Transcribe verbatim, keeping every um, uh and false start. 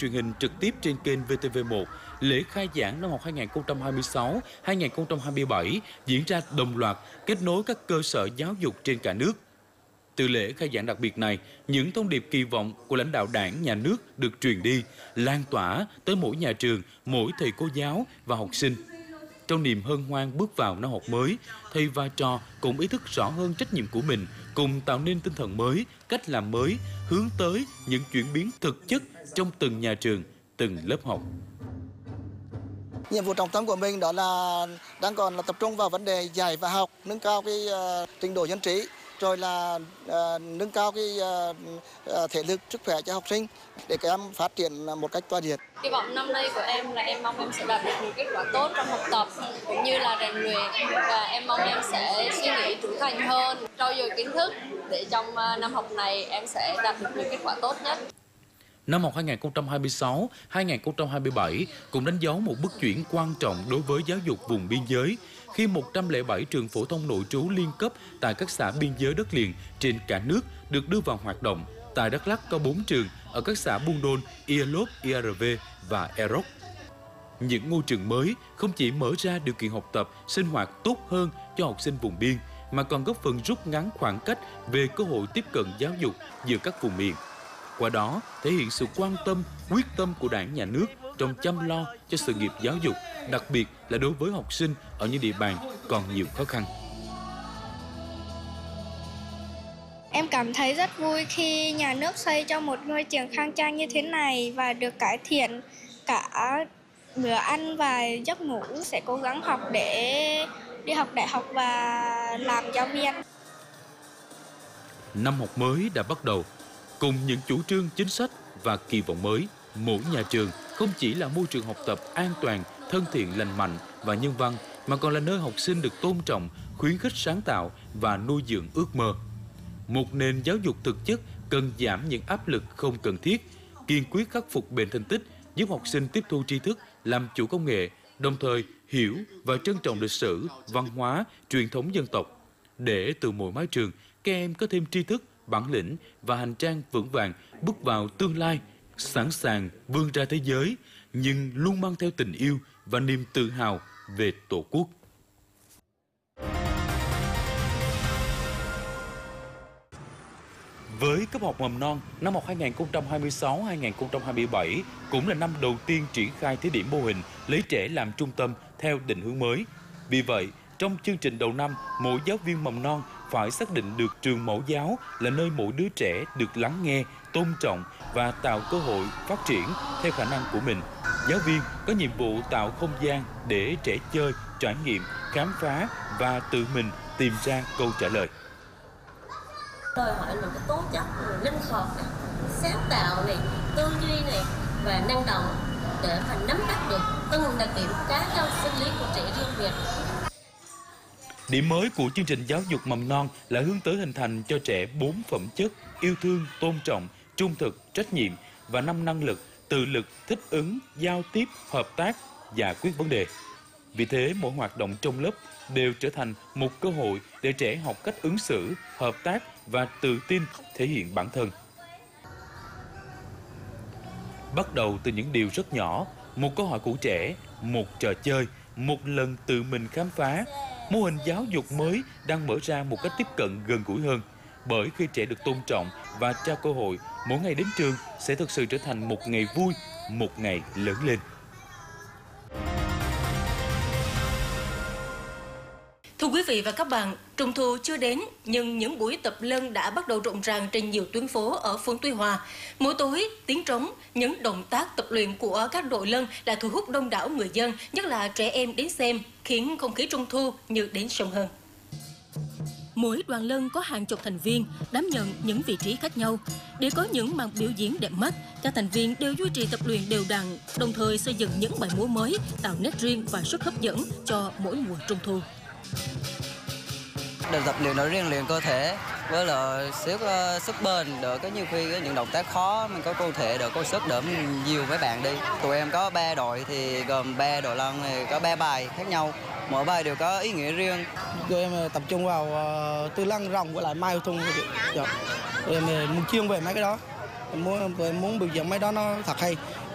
truyền hình trực tiếp trên kênh vê tê vê một, lễ khai giảng năm học hai nghìn không trăm hai mươi sáu hai nghìn không trăm hai mươi bảy diễn ra đồng loạt, kết nối các cơ sở giáo dục trên cả nước. Từ lễ khai giảng đặc biệt này, những thông điệp kỳ vọng của lãnh đạo Đảng, Nhà nước được truyền đi, lan tỏa tới mỗi nhà trường, mỗi thầy cô giáo và học sinh. Trong niềm hân hoan bước vào năm học mới, thầy và trò cũng ý thức rõ hơn trách nhiệm của mình, cùng tạo nên tinh thần mới, cách làm mới, hướng tới những chuyển biến thực chất trong từng nhà trường, từng lớp học. Nhiệm vụ trọng tâm của mình đó là đang còn là tập trung vào vấn đề dạy và học, nâng cao cái uh, trình độ dân trí, rồi là uh, nâng cao cái uh, uh, thể lực, sức khỏe cho học sinh để các em phát triển một cách toàn diện. Kỳ vọng năm nay của em là em mong em sẽ đạt được những kết quả tốt trong học tập cũng như là rèn luyện, và em mong em sẽ suy nghĩ trưởng thành hơn, trau dồi kiến thức để trong uh, năm học này em sẽ đạt được những kết quả tốt nhất. Năm học hai nghìn không trăm hai mươi sáu hai nghìn không trăm hai mươi bảy cũng đánh dấu một bước chuyển quan trọng đối với giáo dục vùng biên giới, khi một trăm lẻ bảy trường phổ thông nội trú liên cấp tại các xã biên giới đất liền trên cả nước được đưa vào hoạt động. Tại Đắk Lắk có bốn trường ở các xã Buôn Đôn, Ia Lốp, i a rờ vê và e rốc. Những ngôi trường mới không chỉ mở ra điều kiện học tập, sinh hoạt tốt hơn cho học sinh vùng biên, mà còn góp phần rút ngắn khoảng cách về cơ hội tiếp cận giáo dục giữa các vùng miền. Qua đó, thể hiện sự quan tâm, quyết tâm của Đảng, Nhà nước trong chăm lo cho sự nghiệp giáo dục, đặc biệt là đối với học sinh ở những địa bàn còn nhiều khó khăn. Em cảm thấy rất vui khi nhà nước xây cho một ngôi trường khang trang như thế này và được cải thiện cả bữa ăn và giấc ngủ. Sẽ cố gắng học để đi học đại học và làm giáo viên. Năm học mới đã bắt đầu. Cùng những chủ trương, chính sách và kỳ vọng mới, mỗi nhà trường không chỉ là môi trường học tập an toàn, thân thiện, lành mạnh và nhân văn, mà còn là nơi học sinh được tôn trọng, khuyến khích sáng tạo và nuôi dưỡng ước mơ. Một nền giáo dục thực chất cần giảm những áp lực không cần thiết, kiên quyết khắc phục bệnh thành tích, giúp học sinh tiếp thu tri thức, làm chủ công nghệ, đồng thời hiểu và trân trọng lịch sử, văn hóa, truyền thống dân tộc. Để từ mỗi mái trường, các em có thêm tri thức, bản lĩnh và hành trang vững vàng bước vào tương lai, sẵn sàng vươn ra thế giới, nhưng luôn mang theo tình yêu và niềm tự hào về Tổ quốc. Với cấp học mầm non, năm học hai nghìn không trăm hai mươi sáu hai nghìn không trăm hai mươi bảy cũng là năm đầu tiên triển khai thí điểm mô hình lấy trẻ làm trung tâm theo định hướng mới. Vì vậy, trong chương trình đầu năm, mỗi giáo viên mầm non phải xác định được trường mẫu giáo là nơi mỗi đứa trẻ được lắng nghe, tôn trọng và tạo cơ hội phát triển theo khả năng của mình. Giáo viên có nhiệm vụ tạo không gian để trẻ chơi, trải nghiệm, khám phá và tự mình tìm ra câu trả lời. Đòi hỏi là cái tố chất, linh hoạt, sáng tạo này, tư duy này và năng động để mà nắm bắt được từng đặc điểm cá nhân sinh lý của trẻ riêng biệt. Điểm mới của chương trình giáo dục mầm non là hướng tới hình thành cho trẻ bốn phẩm chất: yêu thương, tôn trọng, trung thực, trách nhiệm và năm năng lực: tự lực, thích ứng, giao tiếp, hợp tác, giải quyết vấn đề. Vì thế, mỗi hoạt động trong lớp đều trở thành một cơ hội để trẻ học cách ứng xử, hợp tác và tự tin thể hiện bản thân. Bắt đầu từ những điều rất nhỏ, một câu hỏi của trẻ, một trò chơi, một lần tự mình khám phá, mô hình giáo dục mới đang mở ra một cách tiếp cận gần gũi hơn. Bởi khi trẻ được tôn trọng và trao cơ hội, mỗi ngày đến trường sẽ thực sự trở thành một ngày vui, một ngày lớn lên. Thưa quý vị và các bạn, Trung thu chưa đến nhưng những buổi tập lân đã bắt đầu rộn ràng trên nhiều tuyến phố ở phường Tuy Hòa. Mỗi tối, tiếng trống, những động tác tập luyện của các đội lân đã thu hút đông đảo người dân, nhất là trẻ em đến xem, khiến không khí Trung thu như đến sớm hơn. Mỗi đoàn lân có hàng chục thành viên đảm nhận những vị trí khác nhau. Để có những màn biểu diễn đẹp mắt, các thành viên đều duy trì tập luyện đều đặn, đồng thời xây dựng những bài múa mới, tạo nét riêng và sức hấp dẫn cho mỗi mùa Trung thu. Để tập luyện để rèn luyện cơ thể với là sức sức bền, đỡ có nhiều khi những động tác khó mình có cơ thể đỡ có sức đỡ mình nhiều với bạn đi. Tụi em có ba đội thì gồm ba đội lân, có ba bài khác nhau, mỗi bài đều có ý nghĩa riêng. Tụi em tập trung vào uh, tư lăng rồng với lại mai thung. Tụi em muốn chuyên về mấy cái đó, em muốn tụi em muốn biểu diễn mấy đó nó thật hay.